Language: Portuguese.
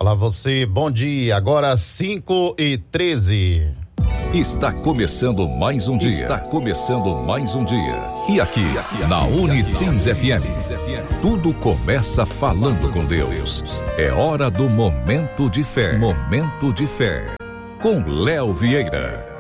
Olá você, bom dia, agora 5h13. Está começando mais um dia. Está começando mais um dia. E aqui, na Unitins FM, tudo começa falando com Deus. É hora do Momento de Fé. Momento de Fé. Com Léo Vieira.